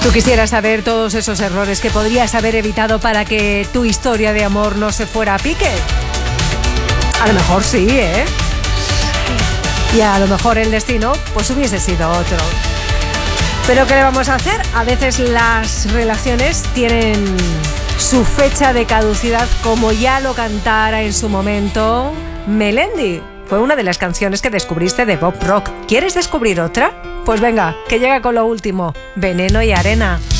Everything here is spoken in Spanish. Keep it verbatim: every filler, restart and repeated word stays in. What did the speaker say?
Tú quisieras saber todos esos errores que podrías haber evitado para que tu historia de amor no se fuera a pique. A lo mejor sí, ¿eh? Y a lo mejor el destino pues hubiese sido otro. Pero ¿qué le vamos a hacer? A veces las relaciones tienen su fecha de caducidad, como ya lo cantara en su momento Melendi. Fue una de las canciones que descubriste de Pop Rock. ¿Quieres descubrir otra? Pues venga, que llega con lo último, Veneno y Arena.